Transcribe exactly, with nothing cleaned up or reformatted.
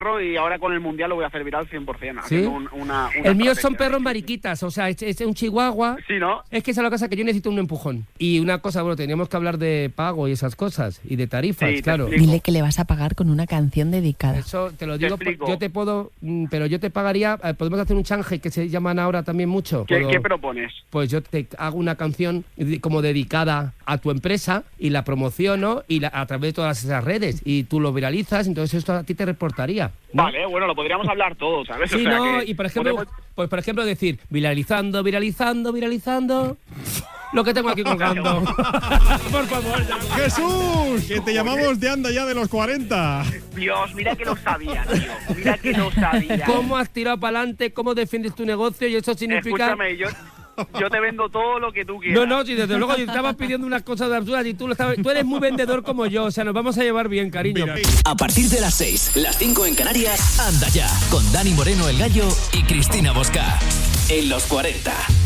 y ahora con el Mundial lo voy a hacer viral cien por ciento. ¿Sí? Un, una, una el mío son estrategia. perros mariquitas, o sea, es, es un chihuahua. Sí, ¿no? Es que esa es la cosa que yo necesito un empujón. Y una cosa, bueno, teníamos que hablar de pago y esas cosas, y de tarifas, Sí, te claro. explico. Dile que le vas a pagar con una canción dedicada. Eso te lo Te digo, explico. yo te puedo, mm, pero yo te pagaría, eh, podemos hacer un change que se llaman ahora también mucho. ¿Qué, Puedo- ¿Qué propones? Pues yo te hago una canción de- como dedicada a tu empresa y la promociono y la, a través de todas esas redes y tú lo viralizas, entonces esto a ti te reportaría, ¿no? Vale, bueno, lo podríamos hablar todo, ¿sabes? Sí, O sea no, que y por ejemplo, podemos- pues por ejemplo decir viralizando, viralizando, viralizando lo que tengo aquí colgando. Por favor, ya. ¡Jesús! Que te llamamos de anda ya de los cuarenta. Dios, mira que lo sabía, tío. Mira que lo sabía. ¿Cómo has tirado para adelante? ¿Cómo defiendes tu negocio? Y eso significa... Escúchame, yo, yo te vendo todo lo que tú quieras. No, no, si desde luego yo estaba pidiendo unas cosas absurdas y tú, lo estabas, tú eres muy vendedor como yo, o sea, nos vamos a llevar bien, cariño. Mira. A partir de las seis, las cinco en Canarias, anda ya, con Dani Moreno el Gallo y Cristina Bosca. En los cuarenta.